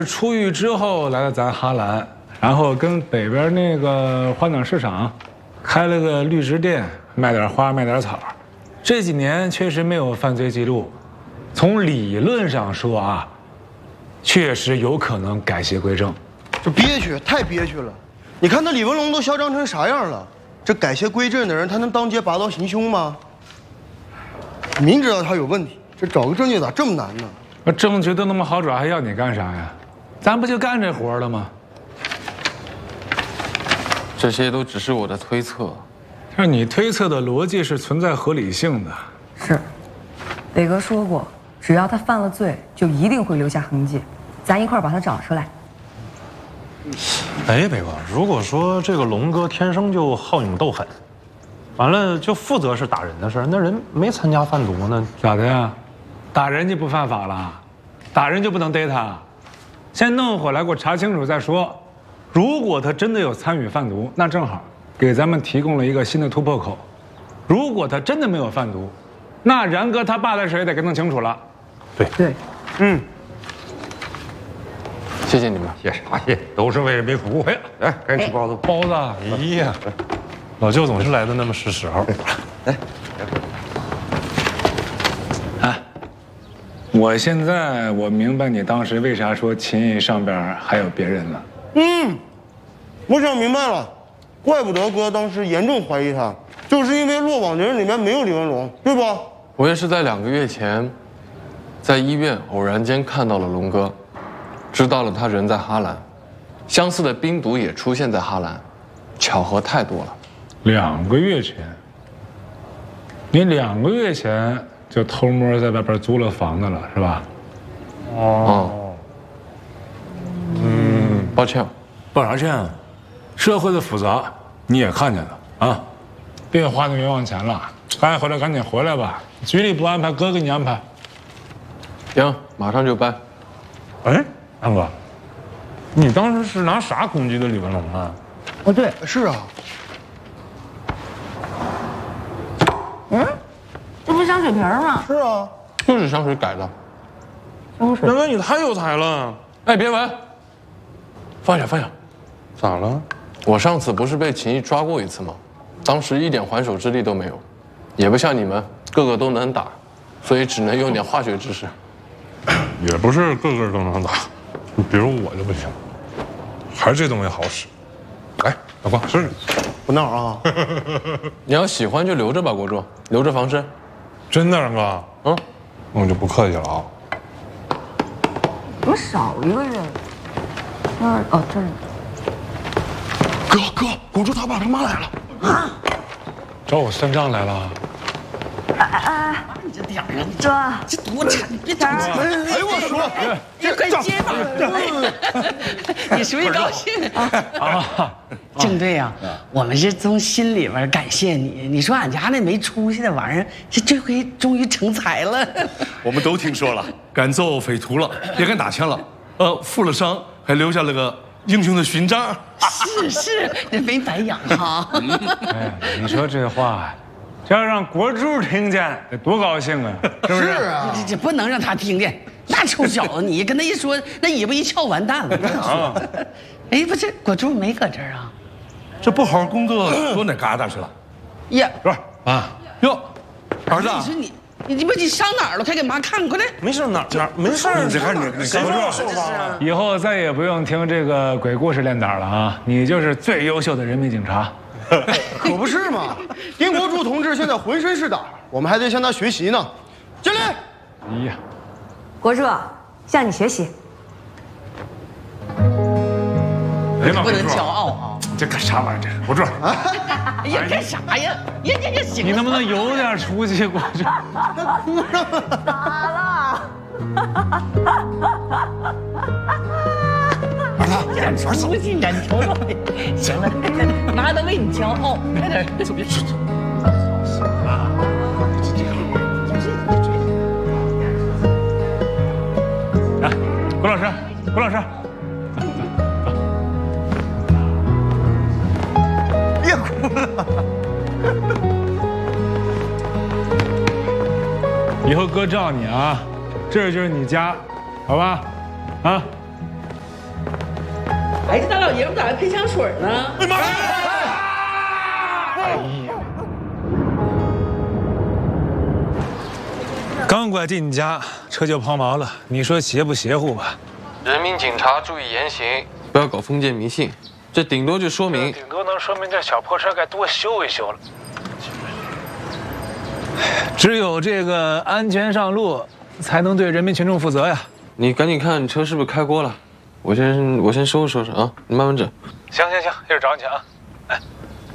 出狱之后来了咱哈兰，然后跟北边那个花鸟市场开了个绿植店，卖点花卖点草。这几年确实没有犯罪记录，从理论上说啊，确实有可能改邪归正。 这憋屈，太憋屈了！你看他李文龙都嚣张成啥样了，这改邪归正的人，他能当街拔刀行凶吗？明知道他有问题，这找个证据咋这么难呢？ 那证据都那么好找，还要你干啥呀？咱不就干这活的吗？ 这些都只是我的推测。 但是你推测的逻辑是存在合理性的。 是，磊哥说过，只要他犯了罪，就一定会留下痕迹。咱一块儿把他找出来。 哎，北哥，如果说这个龙哥天生就好勇斗狠，完了就负责是打人的事儿，那人没参加贩毒呢， 咋的呀？打人就不犯法了？打人就不能逮他？先弄回来给我查清楚再说。如果他真的有参与贩毒，那正好给咱们提供了一个新的突破口。如果他真的没有贩毒，那然哥他爸的事也得给弄清楚了。 对， 谢谢你们， 谢啥谢？都是为没苦呀！来，赶紧吃包子。 包子， 哎呀，老舅总是来的那么是时候。 我现在明白你当时为啥说秦毅上边还有别人了。 我想明白了，怪不得哥当时严重怀疑他，就是因为落网的人里面没有李文龙，对不？ 我也是在2个月前，在医院偶然间看到了龙哥，知道了他人在哈兰，相似的冰毒也出现在哈兰，巧合太多了。 2个月前，你2个月前就偷摸在外边租了房子了，是吧？ 抱歉， 抱啥歉啊？社会的复杂你也看见了啊，别花那冤枉钱了，该回来赶紧回来吧。局里不安排，哥给你安排。 行，马上就搬。 哎，安哥，你当时是拿啥攻击的李文龙啊？ 哦对， 是啊， 这不是香水瓶吗？ 是啊， 就是香水改的。 香水大哥，你太有才了！ 哎，别闻，放下放下。 咋了？ 我上次不是被秦毅抓过一次吗？当时一点还手之力都没有，也不像你们个个都能打，所以只能用点化学知识。 也不是个个都能打，比如我就不行，还是这东西好使。来，老光试试。 不闹啊！ 你要喜欢就留着吧，国柱，留着防身。 真的，然哥？ 嗯， 那我就不客气了啊。 怎么少一个月？这儿哦这儿。 哥，国柱他爸他妈来了。 找我算账来了。 你这点人， 哥， 这多惨！别着急， 哎呦我说， 别快接吧。你属于高兴啊？郑队啊，我们是从心里边感谢你。你说俺家那没出息的玩意儿，这回终于成才了。 我们都听说了，赶走匪徒了，也敢打枪了，负了伤，还留下了个英雄的勋章。 是，这没白养哈。 哎，你说这话，这要让国柱听见，得多高兴啊！是不是？ 是啊， 这不能让他听见。那臭小子，你跟他一说，那尾巴一翘完蛋了。哎，不是，国柱没搁这儿啊？ 这不好好工作，躲哪旮瘩去了？ 呀， 是啊， 哟，儿子， 你说你上哪儿了？快给妈看，快来！ 没事，哪儿没事。 你看你谁说受伤？ 以后再也不用听这个鬼故事练胆了啊！你就是最优秀的人民警察。 可不是嘛！丁国柱同志现在浑身是胆，我们还得向他学习呢。敬礼！ 哎呀， 国柱向你学习。 别闹不能骄傲啊！ 这干啥玩意儿？这是国柱， 哎呀，干啥呀？呀，行了， 你能不能有点出息？国柱， 眼出息，眼瞅瞅的。行了，妈都为你骄傲，快点，走别吃。 来，郭老师，郭老师， 别哭了。 以后哥罩你啊，这就是你家，好吧？啊， 哎，这大老爷们咋还喷香水呢？ 哎呀！刚拐进你家，车就抛锚了，你说邪不邪乎吧？ 人民警察注意言行，不要搞封建迷信。这顶多就说明， 顶多能说明这小破车该多修一修了。只有这个安全上路，才能对人民群众负责呀。 你赶紧看车是不是开锅了，我先收拾收拾啊，你慢慢整。 行，一会儿找你去啊。